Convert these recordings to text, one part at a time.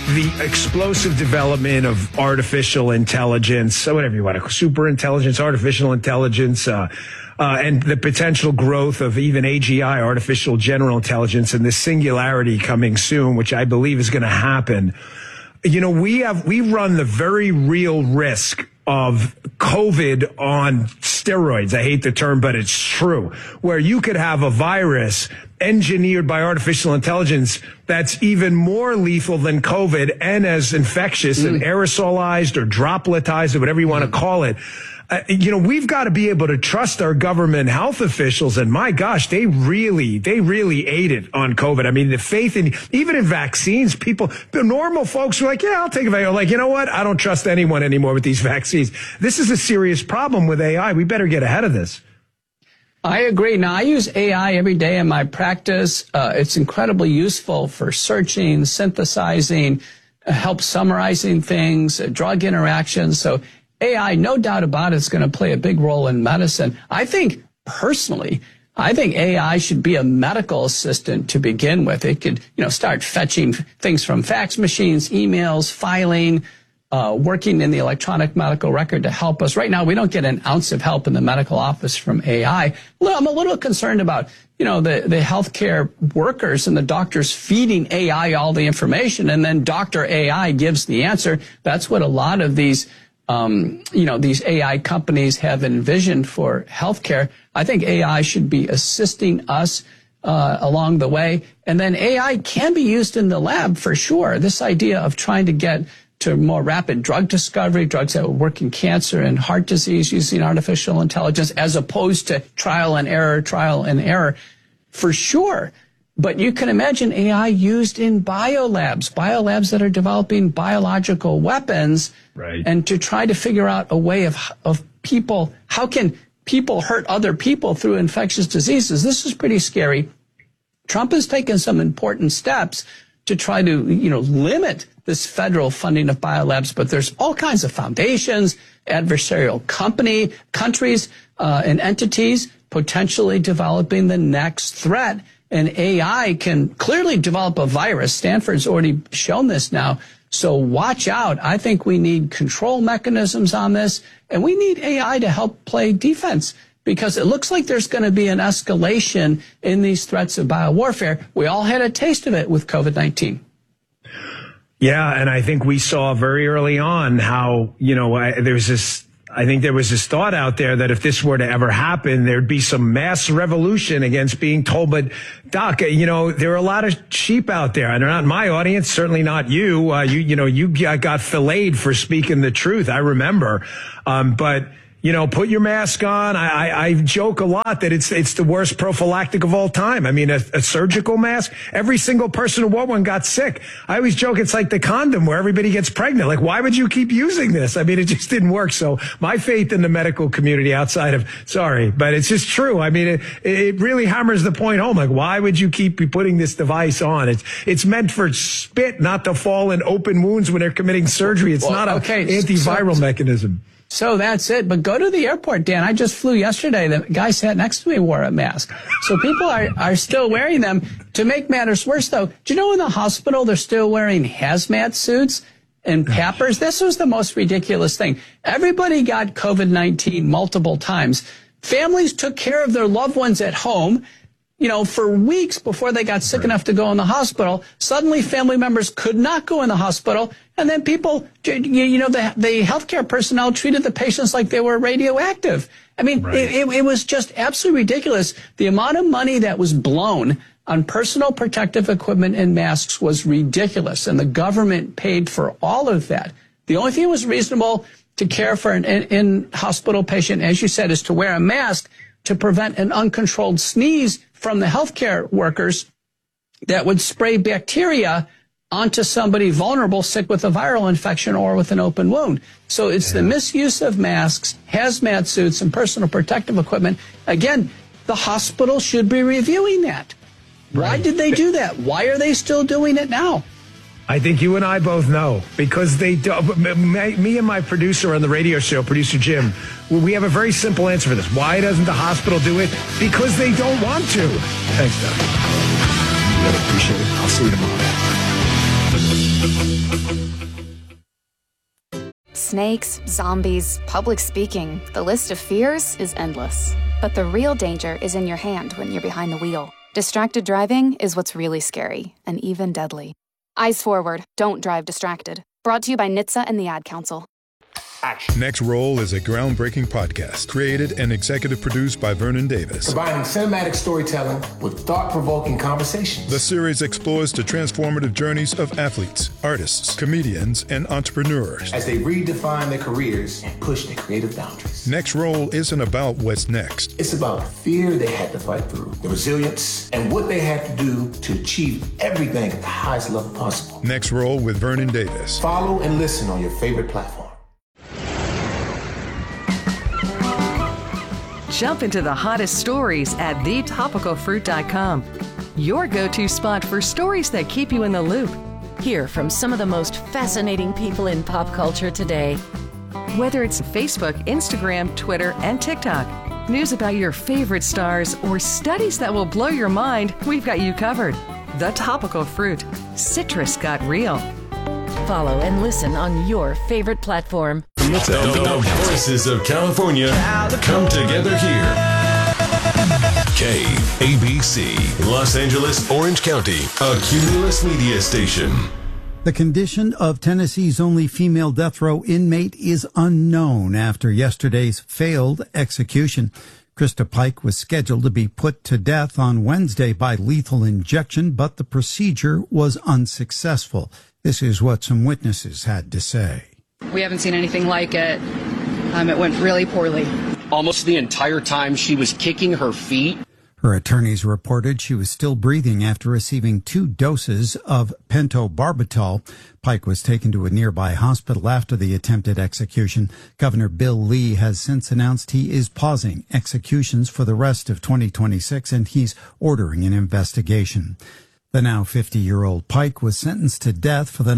the explosive development of artificial intelligence, whatever you want to call it, super intelligence, artificial intelligence, and the potential growth of even AGI, artificial general intelligence, and the singularity coming soon, which I believe is going to happen. You know, we run the very real risk of COVID on steroids. I hate the term, but it's true, where you could have a virus engineered by artificial intelligence that's even more lethal than COVID and as infectious and aerosolized or dropletized or whatever you want to call it. You know, we've got to be able to trust our government health officials. And my gosh, they really ate it on COVID. I mean, the faith in, even in vaccines, the normal folks were like, yeah, I'll take a vaccine. Like, you know what? I don't trust anyone anymore with these vaccines. This is a serious problem with AI. We better get ahead of this. I agree. Now, I use AI every day in my practice. It's incredibly useful for searching, synthesizing, help summarizing things, drug interactions. So AI, no doubt about it, is going to play a big role in medicine. I think, personally, AI should be a medical assistant to begin with. It could, start fetching things from fax machines, emails, filing, working in the electronic medical record to help us. Right now, we don't get an ounce of help in the medical office from AI. I'm a little concerned about, the healthcare workers and the doctors feeding AI all the information, and then Dr. AI gives the answer. That's what a lot of these these AI companies have envisioned for healthcare. I think AI should be assisting us along the way. And then AI can be used in the lab for sure. This idea of trying to get to more rapid drug discovery, drugs that will work in cancer and heart disease using artificial intelligence, as opposed to trial and error, for sure. But you can imagine AI used in biolabs that are developing biological weapons, right? And to try to figure out a way of people, how can people hurt other people through infectious diseases? This is pretty scary. Trump has taken some important steps to try to, limit this federal funding of biolabs, but there's all kinds of foundations, adversarial countries, and entities potentially developing the next threat. And AI can clearly develop a virus. Stanford's already shown this now. So watch out. I think we need control mechanisms on this, and we need AI to help play defense, because it looks like there's going to be an escalation in these threats of biowarfare. We all had a taste of it with COVID-19. Yeah, and I think we saw very early on how, I think there was this thought out there that if this were to ever happen, there'd be some mass revolution against being told. But Doc, there are a lot of sheep out there, and they're not my audience, certainly not you. You got filleted for speaking the truth. I remember. But put your mask on. I joke a lot that it's the worst prophylactic of all time. I mean, a surgical mask, every single person who wore one got sick. I always joke it's like the condom where everybody gets pregnant. Like, why would you keep using this? I mean, it just didn't work. So my faith in the medical community but it's just true. I mean, it really hammers the point home. Like, why would you keep putting this device on? It's meant for spit, not to fall in open wounds when they're committing surgery. It's not an antiviral mechanism. So that's it. But go to the airport, Dan. I just flew yesterday. The guy sat next to me wore a mask. So people are still wearing them. To make matters worse, though, do you know in the hospital they're still wearing hazmat suits and PAPRs? This was the most ridiculous thing. Everybody got COVID-19 multiple times. Families took care of their loved ones at home, for weeks before they got sick enough to go in the hospital. Suddenly, family members could not go in the hospital. And then people, the healthcare personnel treated the patients like they were radioactive. I mean, it was just absolutely ridiculous. The amount of money that was blown on personal protective equipment and masks was ridiculous. And the government paid for all of that. The only thing that was reasonable to care for an in-hospital patient, as you said, is to wear a mask to prevent an uncontrolled sneeze from the healthcare workers that would spray bacteria onto somebody vulnerable, sick with a viral infection or with an open wound. So it's the misuse of masks, hazmat suits, and personal protective equipment. Again, the hospital should be reviewing that. Why did they do that? Why are they still doing it now? I think you and I both know, because they do. Me and my producer on the radio show, producer Jim, we have a very simple answer for this. Why doesn't the hospital do it? Because they don't want to. Thanks, Doc. I appreciate it. I'll see you tomorrow. Snakes, zombies, public speaking, the list of fears is endless. But the real danger is in your hand when you're behind the wheel. Distracted driving is what's really scary and even deadly. Eyes forward, don't drive distracted. Brought to you by NHTSA and the Ad Council. Action. Next Roll is a groundbreaking podcast created and executive produced by Vernon Davis. Combining cinematic storytelling with thought-provoking conversations. The series explores the transformative journeys of athletes, artists, comedians, and entrepreneurs as they redefine their careers and push their creative boundaries. Next Roll isn't about what's next. It's about the fear they had to fight through, the resilience, and what they had to do to achieve everything at the highest level possible. Next Roll with Vernon Davis. Follow and listen on your favorite platform. Jump into the hottest stories at thetopicalfruit.com. Your go-to spot for stories that keep you in the loop. Hear from some of the most fascinating people in pop culture today. Whether it's Facebook, Instagram, Twitter, and TikTok, news about your favorite stars, or studies that will blow your mind, we've got you covered. The Topical Fruit. Citrus got real. Follow and listen on your favorite platform. The voices of California come together here. KABC, Los Angeles, Orange County, a Cumulus media station. The condition of Tennessee's only female death row inmate is unknown after yesterday's failed execution. Krista Pike was scheduled to be put to death on Wednesday by lethal injection, but the procedure was unsuccessful. This is what some witnesses had to say. We haven't seen anything like it. It went really poorly. Almost the entire time she was kicking her feet. Her attorneys reported she was still breathing after receiving 2 doses of pentobarbital. Pike was taken to a nearby hospital after the attempted execution. Governor Bill Lee has since announced he is pausing executions for the rest of 2026, and he's ordering an investigation. The now 50-year-old Pike was sentenced to death for the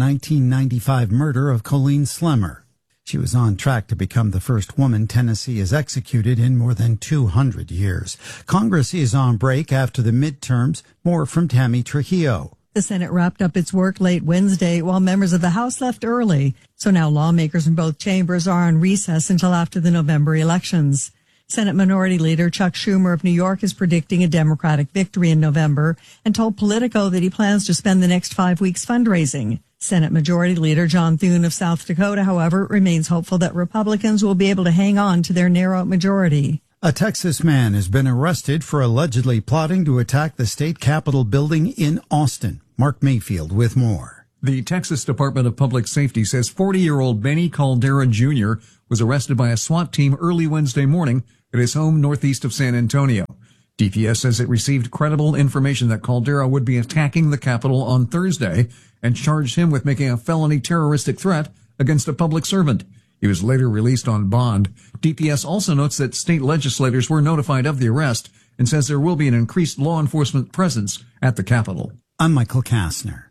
1995 murder of Colleen Slemmer. She was on track to become the first woman Tennessee has executed in more than 200 years. Congress is on break after the midterms. More from Tammy Trujillo. The Senate wrapped up its work late Wednesday while members of the House left early. So now lawmakers in both chambers are on recess until after the November elections. Senate Minority Leader Chuck Schumer of New York is predicting a Democratic victory in November and told Politico that he plans to spend the next 5 weeks fundraising. Senate Majority Leader John Thune of South Dakota, however, remains hopeful that Republicans will be able to hang on to their narrow majority. A Texas man has been arrested for allegedly plotting to attack the state capitol building in Austin. Mark Mayfield with more. The Texas Department of Public Safety says 40-year-old Benny Caldera Jr. was arrested by a SWAT team early Wednesday morning at his home northeast of San Antonio. DPS says it received credible information that Caldera would be attacking the Capitol on Thursday and charged him with making a felony terroristic threat against a public servant. He was later released on bond. DPS also notes that state legislators were notified of the arrest and says there will be an increased law enforcement presence at the Capitol. I'm Michael Kastner.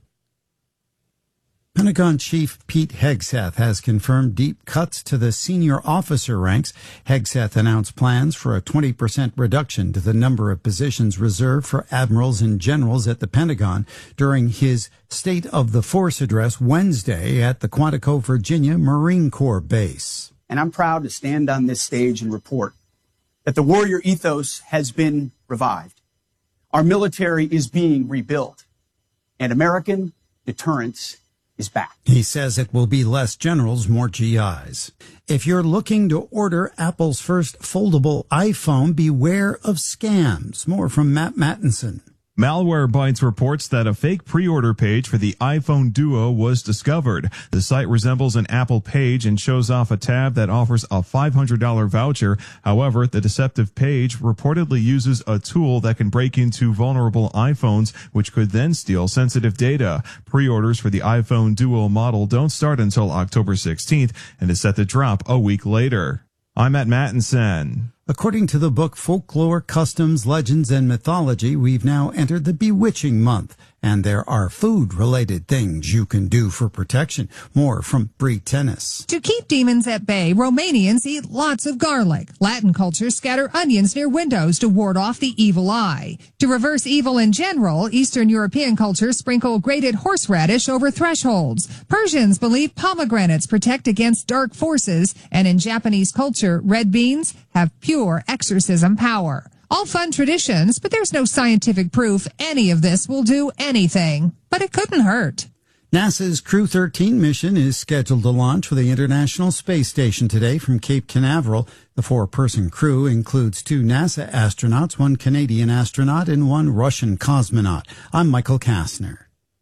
Pentagon Chief Pete Hegseth has confirmed deep cuts to the senior officer ranks. Hegseth announced plans for a 20% reduction to the number of positions reserved for admirals and generals at the Pentagon during his State of the Force address Wednesday at the Quantico, Virginia Marine Corps Base. And I'm proud to stand on this stage and report that the warrior ethos has been revived. Our military is being rebuilt, and American deterrence is back. He says it will be less generals, more GIs. If you're looking to order Apple's first foldable iPhone, beware of scams. More from Matt Mattinson. Malwarebytes reports that a fake pre-order page for the iPhone Duo was discovered. The site resembles an Apple page and shows off a tab that offers a $500 voucher. However, the deceptive page reportedly uses a tool that can break into vulnerable iPhones, which could then steal sensitive data. Pre-orders for the iPhone Duo model don't start until October 16th and is set to drop a week later. I'm Matt Mattinson. According to the book Folklore, Customs, Legends, and Mythology, we've now entered the Bewitching Month. And there are food-related things you can do for protection. More from Bree Tennis. To keep demons at bay, Romanians eat lots of garlic. Latin cultures scatter onions near windows to ward off the evil eye. To reverse evil in general, Eastern European cultures sprinkle grated horseradish over thresholds. Persians believe pomegranates protect against dark forces, and in Japanese culture, red beans have pure exorcism power. All fun traditions, but there's no scientific proof any of this will do anything. But it couldn't hurt. NASA's Crew 13 mission is scheduled to launch for the International Space Station today from Cape Canaveral. The 4-person crew includes 2 NASA astronauts, 1 Canadian astronaut, and 1 Russian cosmonaut. I'm Michael Kastner.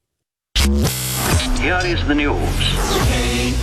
Here is the news.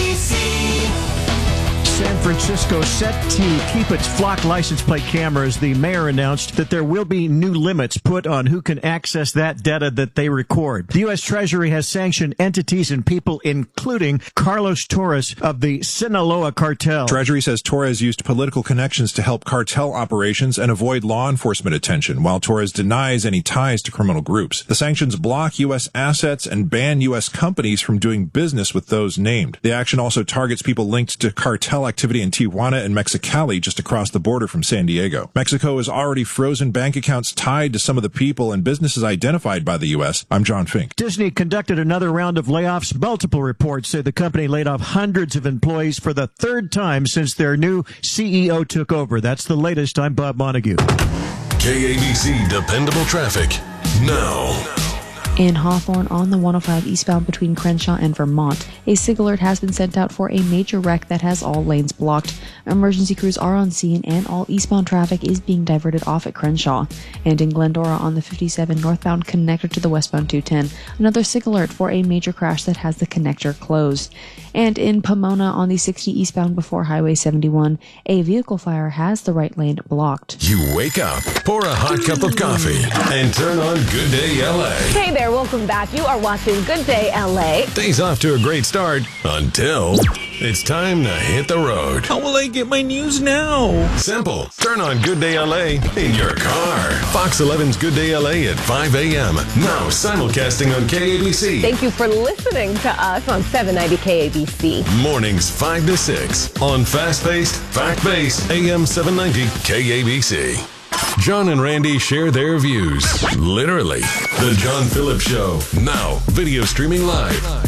San Francisco set to keep its flock license plate cameras. The mayor announced that there will be new limits put on who can access that data that they record. The U.S. Treasury has sanctioned entities and people, including Carlos Torres of the Sinaloa cartel. Treasury says Torres used political connections to help cartel operations and avoid law enforcement attention, while Torres denies any ties to criminal groups. The sanctions block U.S. assets and ban U.S. companies from doing business with those named. The action also targets people linked to cartel activity in Tijuana and Mexicali, just across the border from San Diego. Mexico has already frozen bank accounts tied to some of the people and businesses identified by the U.S. I'm John Fink. Disney conducted another round of layoffs. Multiple reports say the company laid off hundreds of employees for the 3rd time since their new CEO took over. That's the latest. I'm Bob Montague. KABC Dependable Traffic now. In Hawthorne on the 105 eastbound between Crenshaw and Vermont, a SIG alert has been sent out for a major wreck that has all lanes blocked. Emergency crews are on scene and all eastbound traffic is being diverted off at Crenshaw. And in Glendora on the 57 northbound connector to the westbound 210, another SIG alert for a major crash that has the connector closed. And in Pomona on the 60 eastbound before Highway 71, a vehicle fire has the right lane blocked. You wake up, pour a hot cup of coffee, and turn on Good Day LA. Hey there, welcome back. You are watching Good Day LA. Day's off to a great start until it's time to hit the road. How will I get my news now? Simple. Turn on Good Day LA in your car. Fox 11's Good Day LA at 5 a.m. Now simulcasting on KABC. Thank you for listening to us on 790 KABC. Mornings 5 to 6 on fast-paced, fact-based AM 790 KABC. John and Randy share their views. Literally. The John Phillips Show. Now, video streaming live.